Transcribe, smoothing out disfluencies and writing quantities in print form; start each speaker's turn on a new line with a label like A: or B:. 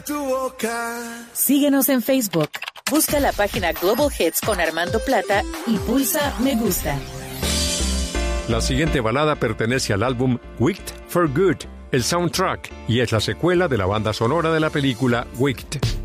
A: Tu boca.
B: Síguenos en Facebook. Busca la página Global Hits con Armando Plata y pulsa me gusta.
C: La siguiente balada pertenece al álbum Wicked for Good, el soundtrack, y es la secuela de la banda sonora de la película Wicked.